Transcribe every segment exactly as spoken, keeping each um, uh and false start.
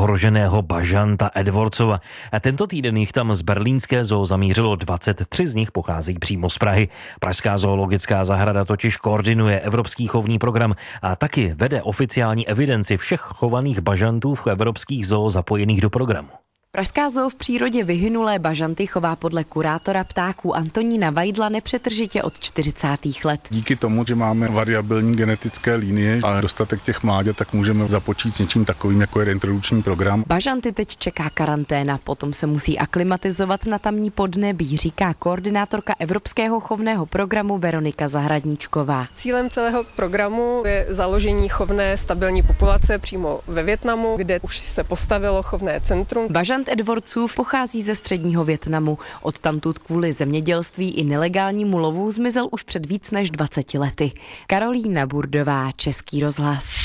ohroženého bažanta Edwardsova. A tento týden jich tam z berlínské zoo zamířilo dvacet tři, z nich pocházejí přímo z Prahy. Pražská zoologická zahrada totiž koordinuje Evropský chovný program a taky vede oficiální evidenci všech chovaných bažantů v evropských zoo zapojených do programu. Pražská zoo v přírodě vyhynulé bažanty chová podle kurátora ptáků Antonína Vajdla nepřetržitě od čtyřicátých let. Díky tomu, že máme variabilní genetické linie a dostatek těch mláďat, tak můžeme započít s něčím takovým, jako je introdukční program. Bažanty teď čeká karanténa, potom se musí aklimatizovat na tamní podnebí, říká koordinátorka Evropského chovného programu Veronika Zahradníčková. Cílem celého programu je založení chovné stabilní populace přímo ve Vietnamu, kde už se postavilo chovné centrum. Bažant Edwardsův pochází ze středního Vietnamu. Odtamtud kvůli zemědělství i nelegálnímu lovu zmizel už před víc než dvaceti lety. Karolína Burdová, Český rozhlas.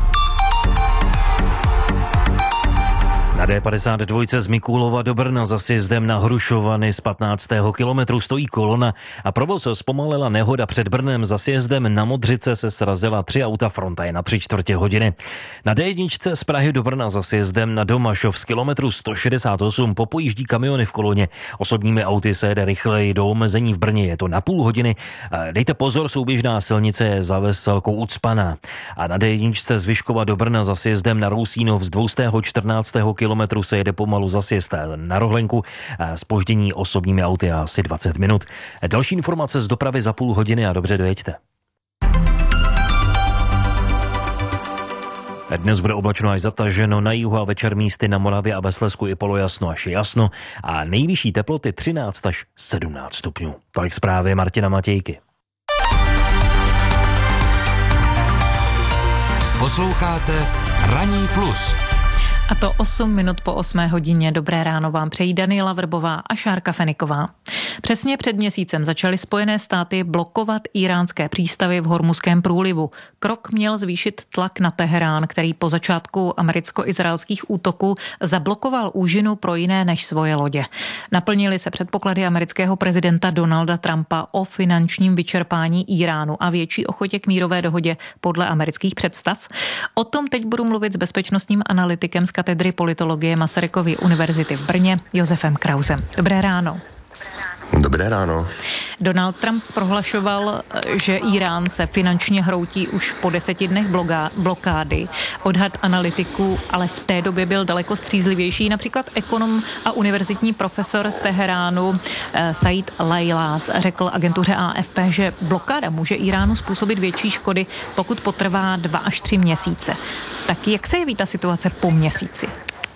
Na D padesát dva z Mikulova do Brna za sjezdem na Hrušovany z patnáctého kilometru stojí kolona a provoz zpomalila nehoda před Brnem. Za sjezdem na Modřice se srazila tři auta, fronta je na tři čtvrtě hodiny. Na D jedna z Prahy do Brna za sjezdem na Domašov z kilometru sto šedesát osm popojíždí kamiony v koloně. Osobními auty se jede rychleji, do omezení v Brně je to na půl hodiny. Dejte pozor, souběžná silnice je za Veselkou ucpaná. A na D jedna z Vyškova do Brna za sjezdem na Rousínov z dvě stě čtrnáctého kilometru se jede pomalu za sjezd na Rohlenku. Zpoždění osobními auty asi dvacet minut. Další informace z dopravy za půl hodiny a dobře dojeďte. Dnes bude oblačno až zataženo, na jihu a večer místy na Moravě a ve Slezsku i polojasno až jasno a nejvyšší teploty třináct až sedmnáct stupňů. Tolik zprávy Martina Matějky. Posloucháte Ranní plus. A to osm minut po osmé hodině. Dobré ráno vám přejí Daniela Vrbová a Šárka Feniková. Přesně před měsícem začaly Spojené státy blokovat íránské přístavy v Hormuzském průlivu. Krok měl zvýšit tlak na Teherán, který po začátku americko-izraelských útoků zablokoval úžinu pro jiné než svoje lodě. Naplnily se předpoklady amerického prezidenta Donalda Trumpa o finančním vyčerpání Íránu a větší ochotě k mírové dohodě podle amerických představ. O tom teď budu mluvit s bezpečnostním analytikem z katedry politologie Masarykovy univerzity v Brně Josefem Krausem. Dobré ráno. Dobré ráno. Donald Trump prohlašoval, že Írán se finančně hroutí už po deseti dnech blokády. Odhad analytiků ale v té době byl daleko střízlivější. Například ekonom a univerzitní profesor z Teheránu Said Lajlás řekl agentuře A F P, že blokáda může Íránu způsobit větší škody, pokud potrvá dva až tři měsíce. Tak jak se jeví ta situace po měsíci?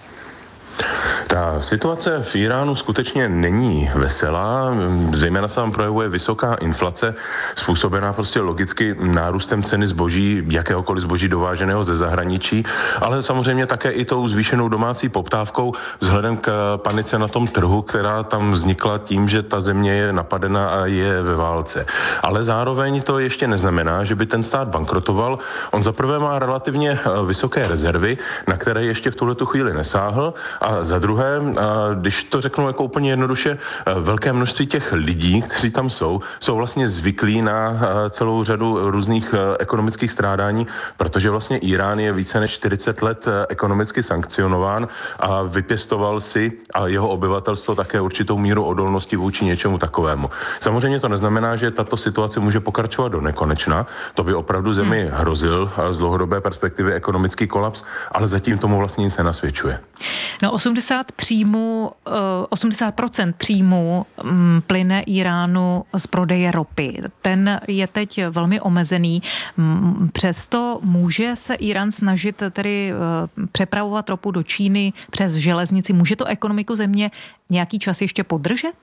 Ta situace v Íránu skutečně není veselá, zejména se tam projevuje vysoká inflace, způsobená prostě logicky nárůstem ceny zboží, jakéhokoliv zboží dováženého ze zahraničí, ale samozřejmě také i tou zvýšenou domácí poptávkou vzhledem k panice na tom trhu, která tam vznikla tím, že ta země je napadena a je ve válce. Ale zároveň to ještě neznamená, že by ten stát bankrotoval. On zaprvé má relativně vysoké rezervy, na které ještě v tuhletu chvíli nesáhl, a za druhé, když to řeknu jako úplně jednoduše, velké množství těch lidí, kteří tam jsou, jsou vlastně zvyklí na celou řadu různých ekonomických strádání, protože vlastně Írán je více než čtyřicet let ekonomicky sankcionován a vypěstoval si a jeho obyvatelstvo také určitou míru odolnosti vůči něčemu takovému. Samozřejmě to neznamená, že tato situace může pokračovat do nekonečna. To by opravdu zemi hrozil z dlouhodobé perspektivy ekonomický kolaps, ale zatím tomu vlastně nic nenasvědčuje. No osmdesát příjmů, osmdesát procent příjmů plyne Íránu z prodeje ropy. Ten je teď velmi omezený. Přesto může se Írán snažit tedy přepravovat ropu do Číny přes železnici. Může to ekonomiku země nějaký čas ještě podržet?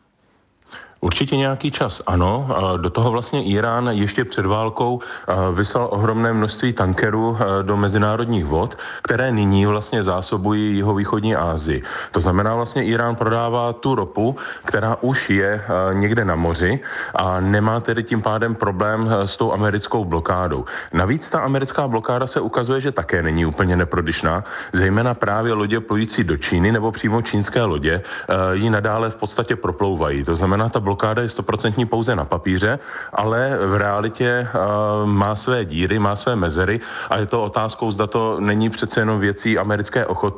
Určitě nějaký čas, ano. Do toho vlastně Írán ještě před válkou vyslal ohromné množství tankerů do mezinárodních vod, které nyní vlastně zásobují jihovýchodní Asii. To znamená vlastně Írán prodává tu ropu, která už je někde na moři a nemá tedy tím pádem problém s tou americkou blokádou. Navíc ta americká blokáda se ukazuje, že také není úplně neprodyšná, zejména právě lodě plující do Číny nebo přímo čínské lodě ji nadále v podstatě proplouvají. To znamená, ta blokáda je stoprocentní pouze na papíře, ale v realitě uh, má své díry, má své mezery a je to otázkou, zda to není přece jenom věcí americké ochoty